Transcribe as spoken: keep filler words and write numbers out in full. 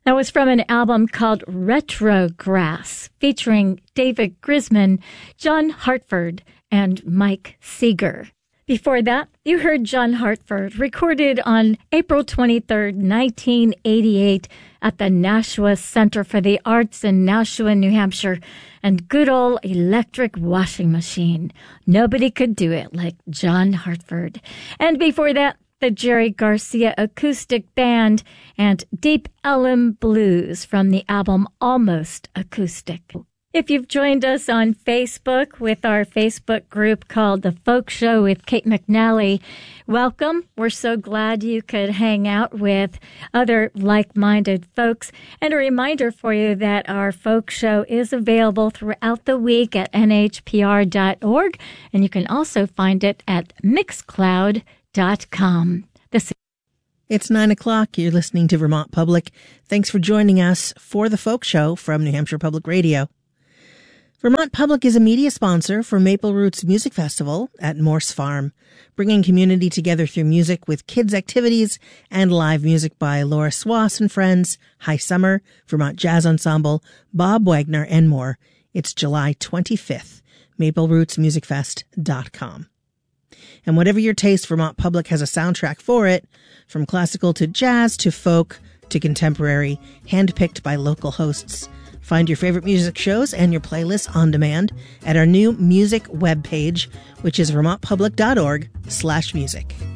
That was from an album called Retrograss, featuring David Grisman, John Hartford, and Mike Seeger. Before that, you heard John Hartford, recorded on April twenty-third, nineteen eighty-eight, at the Nashua Center for the Arts in Nashua, New Hampshire, and good old electric washing machine. Nobody could do it like John Hartford. And before that, the Jerry Garcia Acoustic Band and Deep Ellum Blues from the album Almost Acoustic. If you've joined us on Facebook with our Facebook group called The Folk Show with Kate McNally, welcome. We're so glad you could hang out with other like-minded folks. And a reminder for you that our Folk Show is available throughout the week at N H P R dot org, and you can also find it at Mixcloud dot com. This It's nine o'clock. You're listening to Vermont Public. Thanks for joining us for The Folk Show from New Hampshire Public Radio. Vermont Public is a media sponsor for Maple Roots Music Festival at Morse Farm, bringing community together through music with kids' activities and live music by Laura Swass and friends, High Summer, Vermont Jazz Ensemble, Bob Wagner, and more. It's July twenty-fifth. maple roots music fest dot com. And whatever your taste, Vermont Public has a soundtrack for it, from classical to jazz to folk to contemporary, handpicked by local hosts. Find your favorite music shows and your playlists on demand at our new music webpage, which is vermont public dot org slash music.